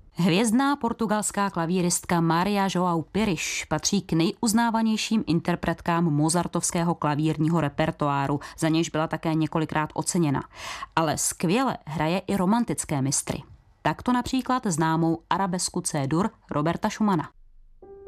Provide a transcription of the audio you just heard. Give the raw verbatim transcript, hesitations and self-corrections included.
Hvězdná portugalská klavíristka Maria João Pires patří k nejuznávanějším interpretkám mozartovského klavírního repertoáru, za něž byla také několikrát oceněna. Ale skvěle hraje i romantické mistry. Takto například známou arabesku C-dur Roberta Schumana.